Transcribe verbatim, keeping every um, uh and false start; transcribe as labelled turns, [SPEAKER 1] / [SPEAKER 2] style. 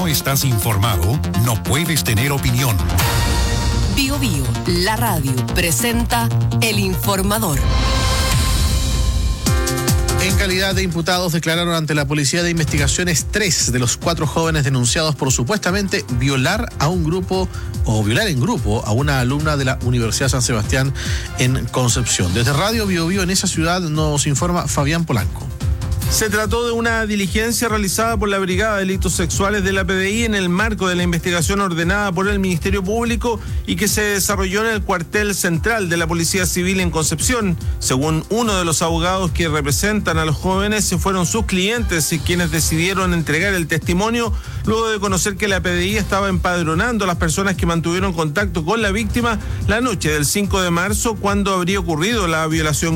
[SPEAKER 1] no estás informado, no puedes tener opinión.
[SPEAKER 2] Bio Bio, la radio, presenta El Informador.
[SPEAKER 3] En calidad de imputados declararon ante la Policía de Investigaciones tres de los cuatro jóvenes denunciados por supuestamente violar a un grupo o violar en grupo a una alumna de la Universidad San Sebastián en Concepción. Desde Radio Bio Bio en esa ciudad nos informa Fabián Polanco.
[SPEAKER 4] Se trató de una diligencia realizada por la Brigada de Delitos Sexuales de la P D I en el marco de la investigación ordenada por el Ministerio Público y que se desarrolló en el cuartel central de la Policía Civil en Concepción. Según uno de los abogados que representan a los jóvenes, fueron sus clientes quienes decidieron entregar el testimonio luego de conocer que la P D I estaba empadronando a las personas que mantuvieron contacto con la víctima la noche del cinco de marzo, cuando habría ocurrido la violación